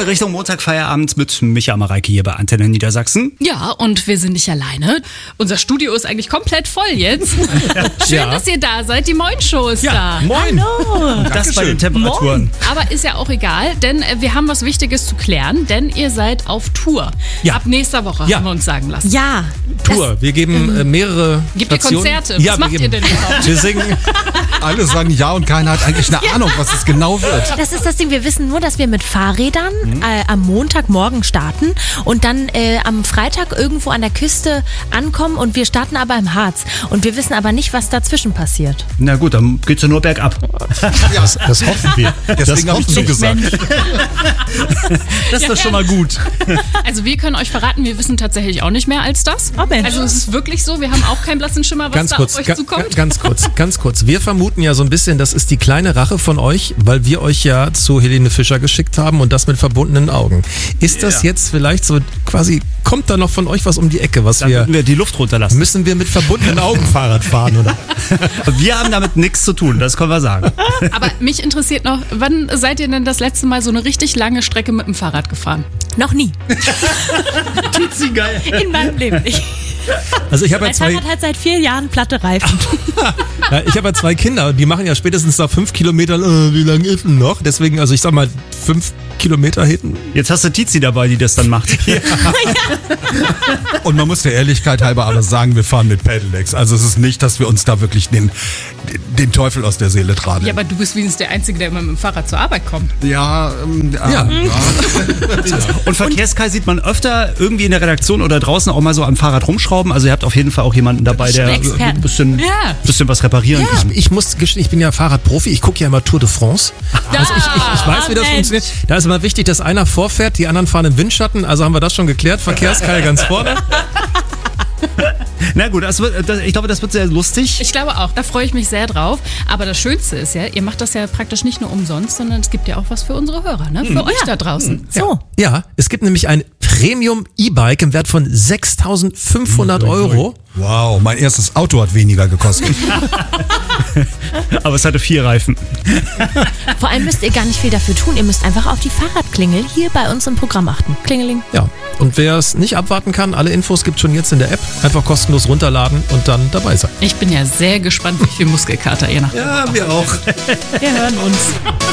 Richtung Montagfeierabend mit Micha Mareike hier bei Antenne Niedersachsen. Ja, und wir sind nicht alleine. Unser Studio ist eigentlich komplett voll jetzt. Schön, dass ihr da seid. Die Moin-Show ist da. Moin. Hallo. Das bei den Temperaturen. Moin. Aber ist ja auch egal, denn wir haben was Wichtiges zu klären, denn ihr seid auf Tour. Ja. Ab nächster Woche haben wir uns sagen lassen. Ja. Tour. Wir geben mehrere Gibt ihr Stationen. Konzerte? Ja, Was macht ihr denn überhaupt? Wir singen. Alle sagen ja und keiner hat eigentlich eine Ahnung, was es genau wird. Das ist das Ding, wir wissen nur, dass wir mit Fahrrädern am Montagmorgen starten und dann am Freitag irgendwo an der Küste ankommen und wir starten aber im Harz. Und wir wissen aber nicht, was dazwischen passiert. Na gut, dann geht's ja nur bergab. Ja, das hoffen wir. Deswegen habe ich zugesagt. Das ist doch schon mal gut. Also wir können euch verraten, wir wissen tatsächlich auch nicht mehr als das. Oh Mensch. Also es ist wirklich so, wir haben auch keinen blassen Schimmer, was auf euch zukommt. Ganz kurz. Wir vermuten ja so ein bisschen, das ist die kleine Rache von euch, weil wir euch ja zu Helene Fischer geschickt haben und das mit verbundenen Augen. Ist das jetzt vielleicht so quasi, kommt da noch von euch was um die Ecke, was Dann müssen wir die Luft runterlassen. müssen wir mit verbundenen Augen Fahrrad fahren, oder? Wir haben damit nichts zu tun, das können wir sagen. Aber mich interessiert noch, wann seid ihr denn das letzte Mal so eine richtig lange Strecke mit dem Fahrrad gefahren? Noch nie. Tizi, geil. In meinem Leben nicht. Also ich habe ja Mein zwei, Fahrrad hat seit 4 Jahren platte Reifen. ich habe ja 2 Kinder, die machen ja spätestens nach 5 Kilometern, wie lange ist denn noch? Deswegen, also ich sag mal 5 Kilometer hinten. Jetzt hast du Tizi dabei, die das dann macht. Und man muss der Ehrlichkeit halber aber sagen, wir fahren mit Pedelecs. Also es ist nicht, dass wir uns da wirklich den Teufel aus der Seele tragen. Ja, aber du bist wenigstens der Einzige, der immer mit dem Fahrrad zur Arbeit kommt. Ja. Und Verkehrskei sieht man öfter irgendwie in der Redaktion oder draußen auch mal so am Fahrrad rumschrauben. Also ihr habt auf jeden Fall auch jemanden dabei, der ein bisschen was reparieren kann. Ich muss gestehen, ich bin ja Fahrradprofi, ich gucke ja immer Tour de France. Also ich weiß, wie das funktioniert. Da ist immer wichtig, dass einer vorfährt, die anderen fahren im Windschatten. Also haben wir das schon geklärt. Verkehrskei ganz vorne. Na gut, ich glaube, das wird sehr lustig. Ich glaube auch, da freue ich mich sehr drauf. Aber das Schönste ist ja, ihr macht das ja praktisch nicht nur umsonst, sondern es gibt ja auch was für unsere Hörer, ne? Für euch da draußen. So. Ja, es gibt nämlich ein Premium-E-Bike im Wert von 6.500 Euro. Wow, mein erstes Auto hat weniger gekostet. Aber es hatte 4 Reifen. Vor allem müsst ihr gar nicht viel dafür tun. Ihr müsst einfach auf die Fahrradklingel hier bei uns im Programm achten. Klingeling. Ja, und wer es nicht abwarten kann, alle Infos gibt es schon jetzt in der App. Einfach kostenlos runterladen und dann dabei sein. Ich bin ja sehr gespannt, wie viel Muskelkater ihr nach Ja, wir auch. Wir hören uns.